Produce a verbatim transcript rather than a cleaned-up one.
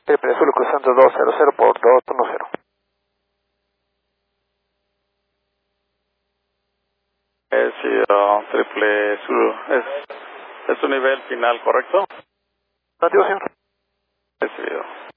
Triple Zulu cruzando dos cero cero por dos uno cero. Eh, sí, uh, Triple Zulu. Es, es su nivel final, ¿correcto? Negativo, señor. Recibido.